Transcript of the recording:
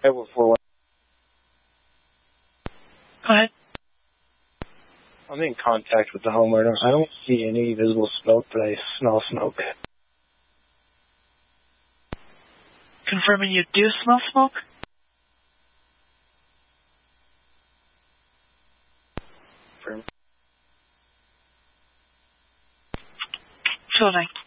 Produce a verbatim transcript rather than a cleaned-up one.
Over four one. Go ahead. I'm in contact with the homeowner. I don't see any visible smoke, but I smell smoke. Confirming you do smell smoke? Confirm. Fielding.